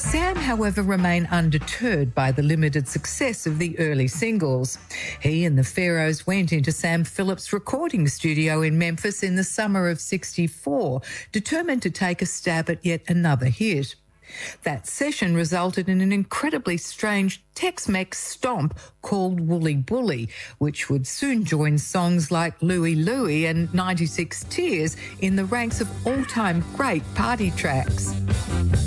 Sam, however, remained undeterred by the limited success of the early singles. He and the Pharaohs went into Sam Phillips' recording studio in Memphis in the summer of '64, determined to take a stab at yet another hit. That session resulted in an incredibly strange Tex-Mex stomp called Wooly Bully, which would soon join songs like Louie Louie and 96 Tears in the ranks of all-time great party tracks.